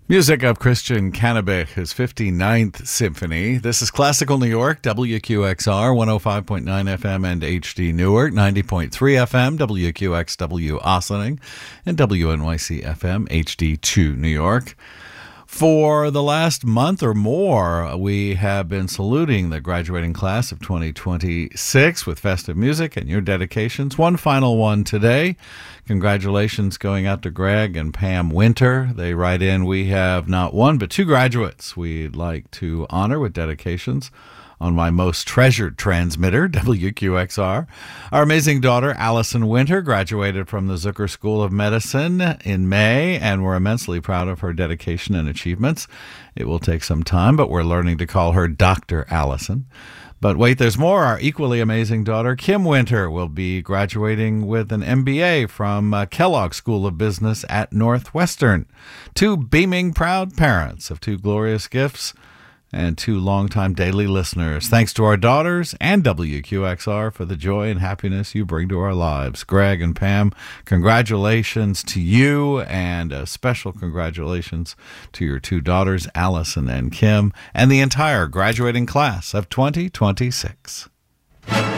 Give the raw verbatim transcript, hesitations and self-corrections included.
Music of Christian Canebich, his fifty-ninth symphony. This is Classical New York, W Q X R, one oh five point nine F M and H D Newark, ninety point three F M, W Q X W Ossining, and W N Y C F M, H D two New York. For the last month or more, we have been saluting the graduating class of twenty twenty-six with festive music and your dedications. One final one today. Congratulations going out to Greg and Pam Winter. They write in, we have not one but two graduates we'd like to honor with dedications on my most treasured transmitter, W Q X R. Our amazing daughter, Allison Winter, graduated from the Zucker School of Medicine in May, and we're immensely proud of her dedication and achievements. It will take some time, but we're learning to call her Doctor Allison. But wait, there's more. Our equally amazing daughter, Kim Winter, will be graduating with an M B A from uh, Kellogg School of Business at Northwestern. Two beaming, proud parents of two glorious gifts and two longtime daily listeners. Thanks to our daughters and W Q X R for the joy and happiness you bring to our lives. Greg and Pam, congratulations to you, and a special congratulations to your two daughters, Allison and Kim, and the entire graduating class of twenty twenty-six.